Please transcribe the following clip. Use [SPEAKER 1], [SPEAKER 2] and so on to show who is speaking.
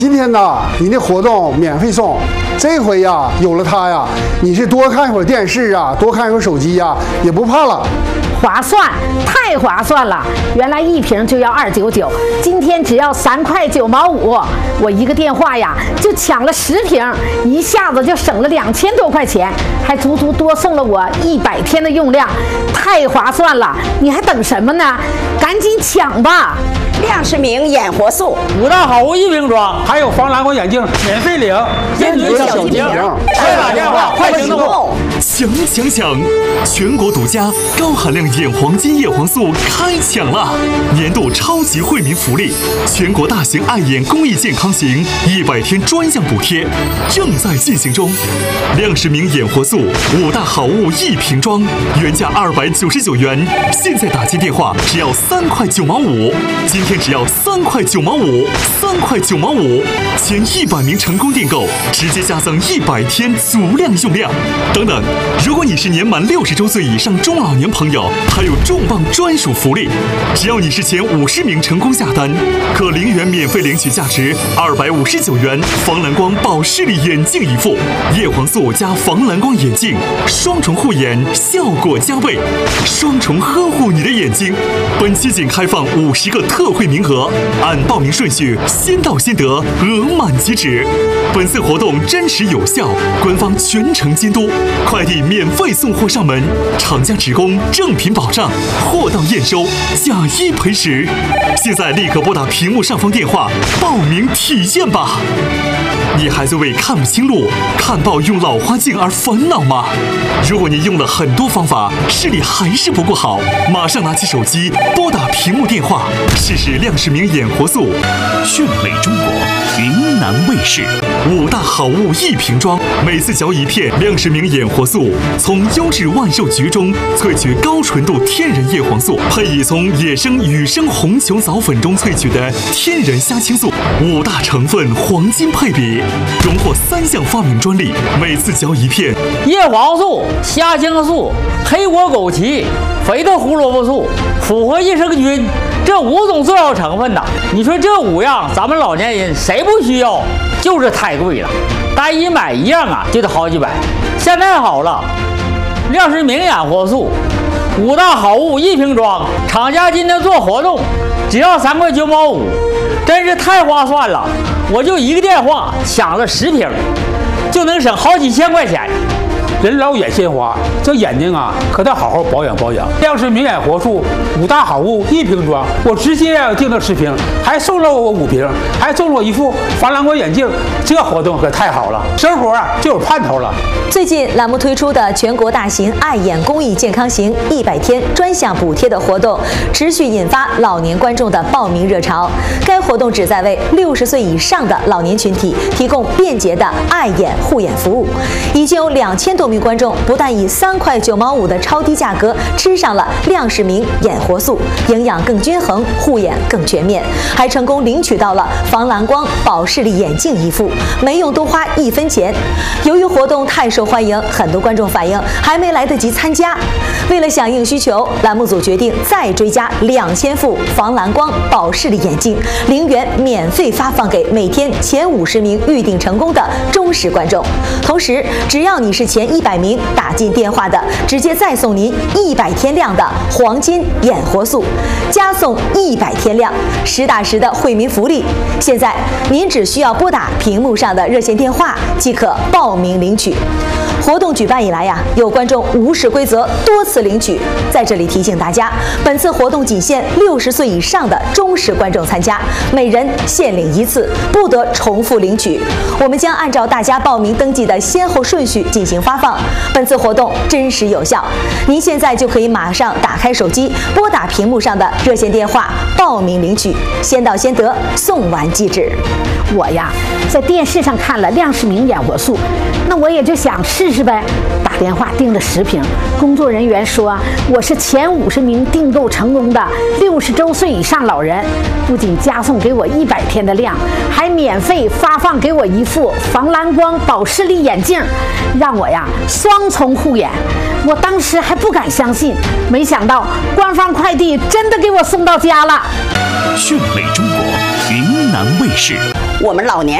[SPEAKER 1] 今天呢，你的活动免费送，这回呀，有了它呀，你是多看一会儿电视啊，多看一会儿手机呀，也不怕了。
[SPEAKER 2] 划算，太划算了！原来一瓶就要299，今天只要3块9毛5，我一个电话呀就抢了10瓶，一下子就省了2000多块钱，还足足多送了我100天的用量，太划算了！你还等什么呢？赶紧抢吧！
[SPEAKER 3] 亮世明眼活素
[SPEAKER 4] 5大好物1瓶装，还有防蓝光眼镜免费领，电子小手机，快打电话，快行动！
[SPEAKER 5] 抢！全国独家高含量眼黄金叶黄素开抢了！年度超级惠民福利，全国大型爱眼公益健康行100天专项补贴正在进行中。亮世明眼活素5大好物1瓶装，原价299元，现在打进电话只要3块9毛5，今天只要3块9毛5，3块9毛5，前100名成功订购直接加赠100天足量用量。等等，如果你是年满60周岁以上中老年朋友，还有重磅专属福利，只要你是前50名成功下单，可0元免费领取价值259元防蓝光保视力眼镜一副，叶黄素加防蓝光眼镜，双重护眼，效果加倍，双重呵护你的眼睛。本期仅开放50个特惠名额，按报名顺序先到先得，额满即止。本次活动真实有效，官方全程监督，快递免费送货上门，厂家职工正品保障，货到验收，假1赔10。现在立刻拨打屏幕上方电话报名体验吧！你还在为看不清路、看报用老花镜而烦恼吗？如果你用了很多方法，视力还是不够好，马上拿起手机拨打屏幕电话，试试亮世明眼活素。
[SPEAKER 6] 炫美中国，云南卫视
[SPEAKER 5] 5大好物1瓶装，每次嚼1片亮世明眼活素，从优质万寿菊中萃取高纯度天然叶黄素，配以从野生雨生红球藻粉中萃取的天然虾青素，5大成分黄金配比，荣获3项发明专利。每次嚼1片，
[SPEAKER 4] 叶黄素、虾青素、黑果枸杞、肥的胡萝卜素、复合益生菌，这5种重要成分呐，你说这5样咱们老年人谁不需要？就是太贵了，单一买1样啊就得好几百。现在好了，亮世明眼活素5大好物1瓶装，厂家今天做活动，只要3块9毛5，真是太划算了！我就一个电话抢了10瓶，就能省好几千块钱。
[SPEAKER 7] 人老眼先花，这眼睛啊可得好好保养保养。亮世明眼活素5大好物1瓶装，我直接订了10瓶，还送了我5瓶，还送了我一副防蓝光眼镜，这活动可太好了，生活啊就有盼头了。
[SPEAKER 8] 最近栏目推出的全国大型爱眼公益健康行100天专项补贴的活动，持续引发老年观众的报名热潮。该活动旨在为60岁以上的老年群体提供便捷的爱眼护眼服务，已经有2000多名观众不但以3块9毛5的超低价格吃上了亮世明眼活素，营养更均衡，护眼更全面，还成功领取到了防蓝光保视力眼镜一副，没用多花1分钱。由于活动太受欢迎，很多观众反映还没来得及参加。为了响应需求，栏目组决定再追加2000副防蓝光保视力眼镜，0元免费发放给每天前50名预订成功的忠实观众。同时，只要你是前100名打进电话的，直接再送您100天量的黄金眼活素，加送100天量，实打实的惠民福利。现在您只需要拨打屏幕上的热线电话即可报名领取。活动举办以来呀，有观众无视规则多次领取，在这里提醒大家，本次活动仅限60岁以上的忠实观众参加，每人限领1次，不得重复领取。我们将按照大家报名登记的先后顺序进行发放。本次活动真实有效，您现在就可以马上打开手机，拨打屏幕上的热线电话报名领取，先到先得，送完即止。
[SPEAKER 2] 我呀，在电视上看了亮世明眼活素，那我也就想试试试呗。打电话订了10瓶，工作人员说我是前50名订购成功的60周岁以上老人，不仅加送给我100天的量，还免费发放给我一副防蓝光保视力眼镜，让我双重护眼。我当时还不敢相信，没想到官方快递真的给我送到家了。
[SPEAKER 6] 炫美中国，云南卫视。
[SPEAKER 3] 我们老年